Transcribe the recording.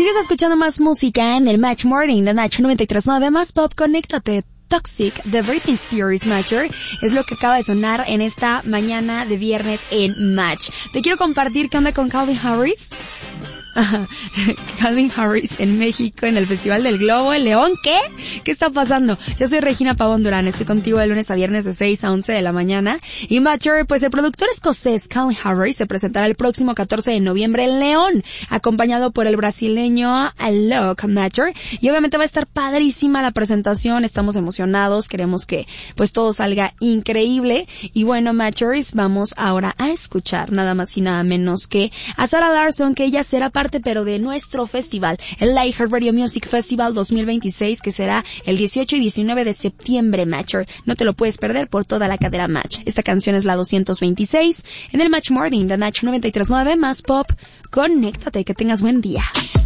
Sigues escuchando más música en el Match Morning de Nacho 93.9, más pop, conéctate. Toxic de Britney Spears, Matcher, es lo que acaba de sonar en esta mañana de viernes en Match. Te quiero compartir qué onda con Calvin Harris. Calvin Harris en México, en el Festival del Globo, en León. ¿Qué? ¿Qué está pasando? Yo soy Regina Pavón Durán, estoy contigo de lunes a viernes de 6 a 11 de la mañana. Y Matcher, pues el productor escocés Calvin Harris se presentará el próximo 14 de noviembre en León, acompañado por el brasileño Alok Matcher. Y obviamente va a estar padrísima la presentación, estamos emocionados, queremos que pues todo salga increíble. Y bueno, Matchers, vamos ahora a escuchar nada más y nada menos que a Sarah Larsson, que ella será parte pero de nuestro festival, el iHeartRadio Music Festival 2026, que será el 18 y 19 de septiembre, Matcher. No te lo puedes perder por toda la cadena Match. Esta canción es la 226 en el Match Morning de Match 93.9, más pop. Conéctate, que tengas buen día.